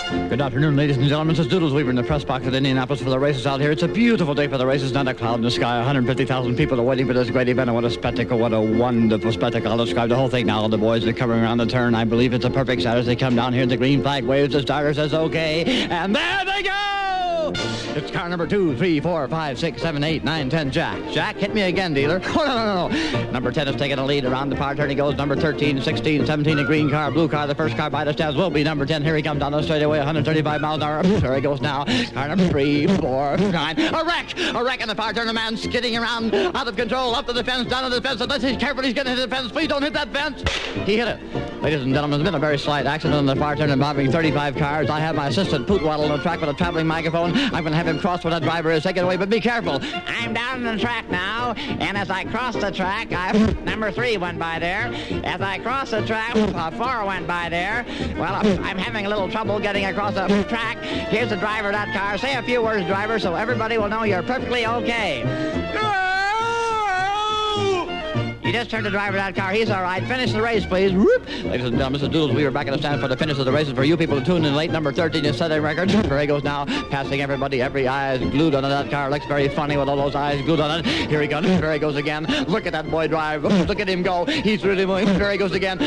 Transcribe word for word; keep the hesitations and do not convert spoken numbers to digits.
Good afternoon, ladies and gentlemen. This is Doodles Weaver in the press box at Indianapolis for the races out here. It's a beautiful day for the races, not a cloud in the sky. one hundred fifty thousand people are waiting for this great event, and what a spectacle, what a wonderful spectacle. I'll describe the whole thing now. The boys are coming around the turn. I believe it's a perfect shot as they come down here. The green flag waves, the starter says okay, and there they go! It's car number two, three, four, five, six, seven, eight, nine, ten, Jack. Jack, hit me again, dealer. Oh, no, no, no. Number ten is taking a lead around the power turn. He goes number thirteen, sixteen, seventeen, a green car, blue car. The first car by the stands will be number ten. Here he comes down the straightaway, one hundred thirty-five miles an hour. There he goes now. Car number three, four, nine. A wreck! A wreck in the power turn. A man skidding around, out of control, up to the fence, down to the fence. Unless he's careful, he's going to hit the fence. Please don't hit that fence. He hit it. Ladies and gentlemen, there's been a very slight accident on the power turn involving thirty-five cars. I have my assistant Pootwaddle on the track with a traveling microphone. I'm going to have him cross when that driver is. Take it away, but be careful. I'm down on the track now, and as I cross the track, I number three went by there. As I cross the track, uh, four went by there. Well, I'm having a little trouble getting across the track. Here's the driver of that car. Say a few words, driver, so everybody will know you're perfectly okay. You just turned the driver of that car. He's all right. Finish the race, please. Whoop. Ladies and gentlemen, Mister Doodles, we are back in the stand for the finish of the races. For you people to tune in late, number thirteen is setting records. Here he goes now, passing everybody. Every eye is glued onto that car. Looks very funny with all those eyes glued on it. Here he goes. There he goes again. Look at that boy drive. Look at him go. He's really moving. There he goes again.